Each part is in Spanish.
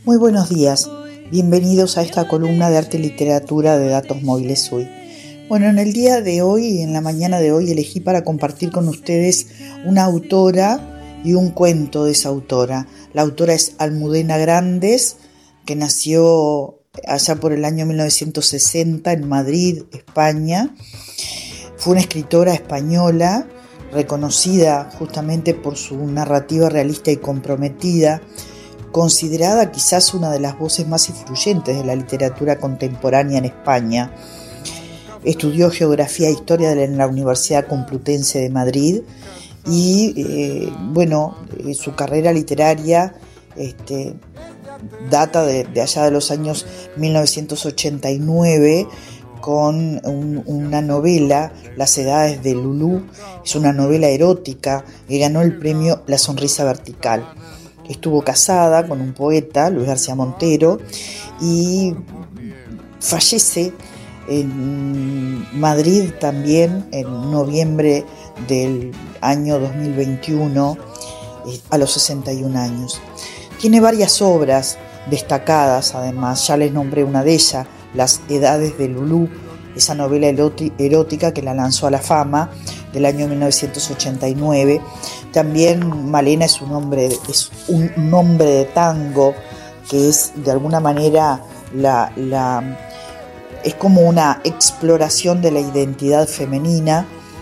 Muy buenos días, bienvenidos a esta columna de arte y literatura de Datos Móviles UI. Bueno, en el día de hoy, en la mañana de hoy, elegí para compartir con ustedes una autora y un cuento de esa autora. La autora es Almudena Grandes, que nació allá por el año 1960 en Madrid, España. Fue una escritora española, reconocida justamente por su narrativa realista y comprometida, considerada quizás una de las voces más influyentes de la literatura contemporánea en España. Estudió Geografía e Historia en la Universidad Complutense de Madrid y su carrera literaria data de allá de los años 1989 con una novela, Las Edades de Lulú. Es una novela erótica que ganó el premio La Sonrisa Vertical. Estuvo casada con un poeta, Luis García Montero, y fallece en Madrid también en noviembre del año 2021 a los 61 años. Tiene varias obras destacadas, además, ya les nombré una de ellas, Las Edades de Lulú, esa novela erótica que la lanzó a la fama del año 1989. También Malena es un nombre de tango, que es de alguna manera es como una exploración de la identidad femenina.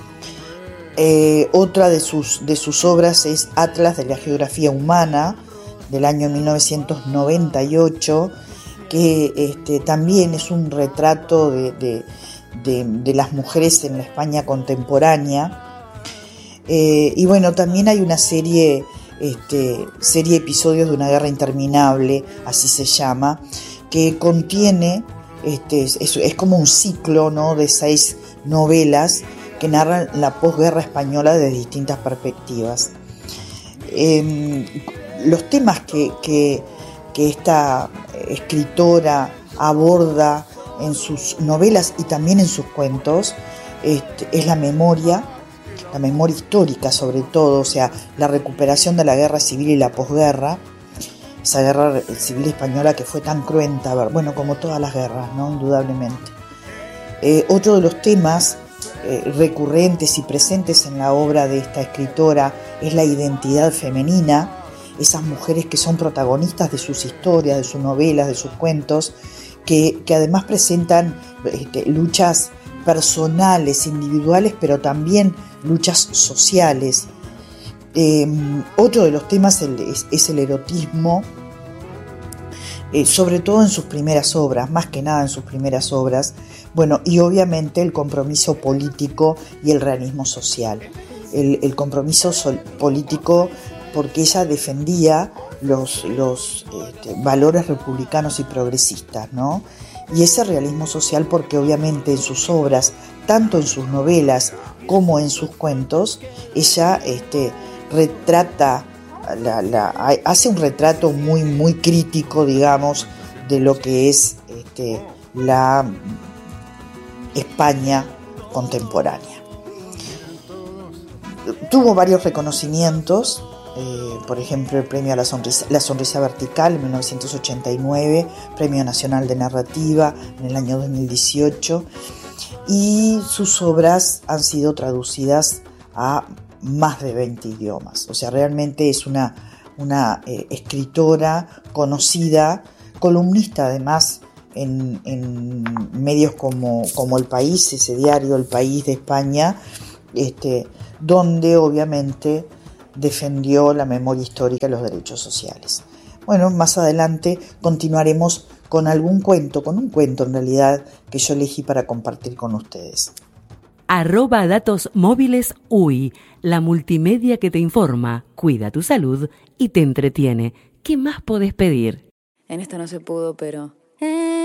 Otra de sus obras es Atlas de la Geografía Humana, del año 1998, que también es un retrato de las mujeres en la España contemporánea. Y bueno, también hay una serie Episodios de una guerra interminable, así se llama, que contiene, es como un ciclo, ¿no?, de 6 novelas que narran la posguerra española desde distintas perspectivas. Los temas que esta escritora aborda en sus novelas y también en sus cuentos es la memoria histórica sobre todo, o sea, la recuperación de la guerra civil y la posguerra, esa guerra civil española que fue tan cruenta, bueno, como todas las guerras, ¿no?, indudablemente. Otro de los temas recurrentes y presentes en la obra de esta escritora es la identidad femenina, esas mujeres que son protagonistas de sus historias, de sus novelas, de sus cuentos, que además presentan luchas personales, individuales, pero también luchas sociales. Otro de los temas es el erotismo, sobre todo en sus primeras obras, más que nada en sus primeras obras, bueno, y obviamente el compromiso político y el realismo social. El compromiso político porque ella defendía los valores republicanos y progresistas, ¿no? Y ese realismo social porque obviamente en sus obras, tanto en sus novelas como en sus cuentos, ella retrata, hace un retrato muy, muy crítico, digamos, de lo que es la España contemporánea. Tuvo varios reconocimientos. Por ejemplo, el premio a la Sonrisa Vertical en 1989, Premio Nacional de Narrativa en el año 2018, y sus obras han sido traducidas a más de 20 idiomas. O sea, realmente es una escritora conocida, columnista además en medios como El País, ese diario El País de España, donde obviamente defendió la memoria histórica y los derechos sociales. Bueno, más adelante continuaremos con un cuento en realidad que yo elegí para compartir con ustedes. @Datos Móviles UI, la multimedia que te informa, cuida tu salud y te entretiene. ¿Qué más podés pedir? En esto no se pudo, pero